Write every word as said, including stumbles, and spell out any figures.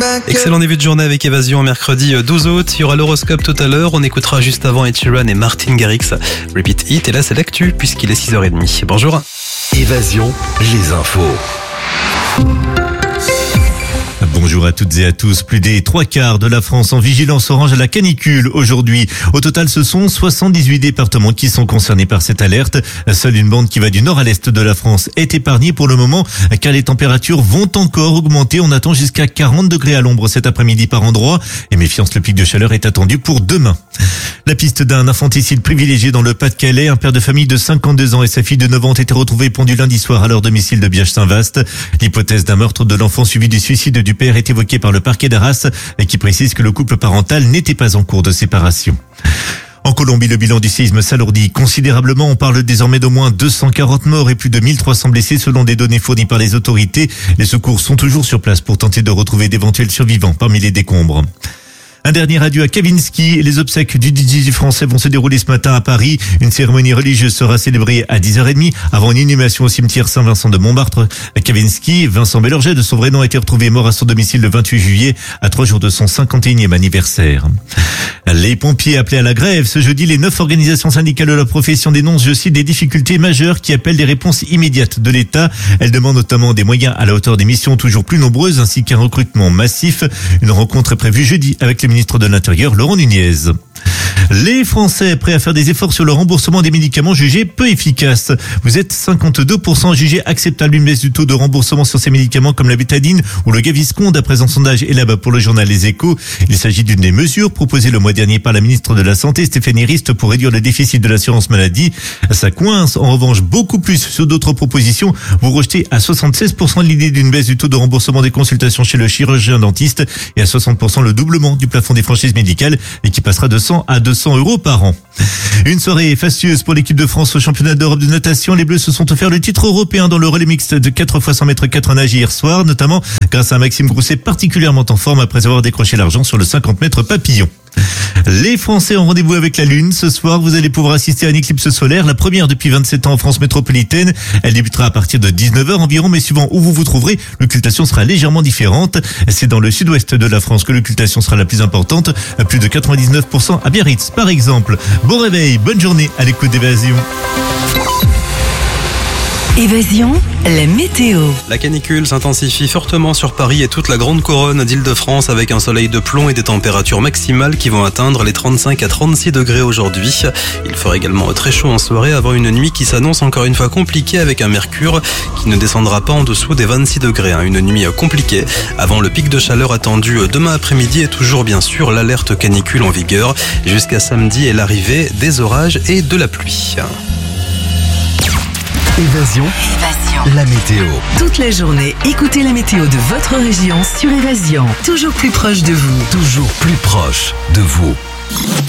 Excellent début de journée avec Évasion, mercredi douze août. Il y aura l'horoscope tout à l'heure. On écoutera juste avant Ed Sheeran et Martin Garrix. Repeat Hit. Et là, c'est l'actu puisqu'il est six heures trente. Bonjour. Évasion, les infos. Bonjour à toutes et à tous. Plus des trois quarts de la France en vigilance orange à la canicule aujourd'hui. Au total, ce sont soixante-dix-huit départements qui sont concernés par cette alerte. Seule une bande qui va du nord à l'est de la France est épargnée pour le moment, car les températures vont encore augmenter. On attend jusqu'à quarante degrés à l'ombre cet après-midi par endroit. Et méfiance, le pic de chaleur est attendu pour demain. La piste d'un infanticide privilégié dans le Pas-de-Calais. Un père de famille de cinquante-deux ans et sa fille de neuf ans ont été retrouvés pendus lundi soir à leur domicile de Biache-Saint-Vaast. L'hypothèse d'un meurtre de l'enfant suivi du suicide du père est évoquée par le parquet d'Arras et qui précise que le couple parental n'était pas en cours de séparation. En Colombie, le bilan du séisme s'alourdit considérablement. On parle désormais d'au moins deux cent quarante morts et plus de mille trois cents blessés selon des données fournies par les autorités. Les secours sont toujours sur place pour tenter de retrouver d'éventuels survivants parmi les décombres. Un dernier adieu à Kavinsky. Les obsèques du D J français vont se dérouler ce matin à Paris. Une cérémonie religieuse sera célébrée à dix heures trente avant une inhumation au cimetière Saint-Vincent de Montmartre. Kavinsky, Vincent Bélorget de son vrai nom, a été retrouvé mort à son domicile le vingt-huit juillet, à trois jours de son cinquante et unième anniversaire. Les pompiers appelés à la grève. Ce jeudi, les neuf organisations syndicales de la profession dénoncent, je cite, des difficultés majeures qui appellent des réponses immédiates de l'État. Elles demandent notamment des moyens à la hauteur des missions toujours plus nombreuses ainsi qu'un recrutement massif. Une rencontre est prévue jeudi avec le ministre de l'Intérieur, Laurent Nunez. Les Français prêts à faire des efforts sur le remboursement des médicaments jugés peu efficaces. Vous êtes cinquante-deux pour cent jugés acceptable une baisse du taux de remboursement sur ces médicaments comme la bétadine ou le Gaviscon d'après un sondage Elab pour le journal Les Échos. Il s'agit d'une des mesures proposées le mois dernier par la ministre de la Santé, Stéphanie Rist, pour réduire le déficit de l'assurance maladie. Ça coince en revanche beaucoup plus sur d'autres propositions. Vous rejetez à soixante-seize pour cent l'idée d'une baisse du taux de remboursement des consultations chez le chirurgien dentiste et à soixante pour cent le doublement du plafond des franchises médicales et qui passera de cent à deux cents euros par an. Une soirée fastueuse pour l'équipe de France au championnat d'Europe de natation. Les Bleus se sont offerts le titre européen dans le relais mixte de quatre fois cent mètres quatre nage hier soir, notamment grâce à Maxime Grousset particulièrement en forme après avoir décroché l'argent sur le cinquante mètres papillon. Les Français ont rendez-vous avec la Lune. Ce soir, vous allez pouvoir assister à une éclipse solaire, la première depuis vingt-sept ans en France métropolitaine. Elle débutera à partir de dix-neuf heures environ, mais suivant où vous vous trouverez, l'occultation sera légèrement différente. C'est dans le sud-ouest de la France que l'occultation sera la plus importante, à plus de quatre-vingt-dix-neuf pour cent à Biarritz, par exemple. Bon réveil, bonne journée à l'écoute d'Évasion. Évasion, la météo. La canicule s'intensifie fortement sur Paris et toute la grande couronne d'Île-de-France avec un soleil de plomb et des températures maximales qui vont atteindre les trente-cinq à trente-six degrés aujourd'hui. Il fera également très chaud en soirée avant une nuit qui s'annonce encore une fois compliquée avec un mercure qui ne descendra pas en dessous des vingt-six degrés. Une nuit compliquée avant le pic de chaleur attendu demain après-midi et toujours bien sûr l'alerte canicule en vigueur jusqu'à samedi et l'arrivée des orages et de la pluie. Évasion, Évasion. la météo. Toute la journée, écoutez la météo de votre région sur Évasion. Toujours plus proche de vous. Toujours plus proche de vous.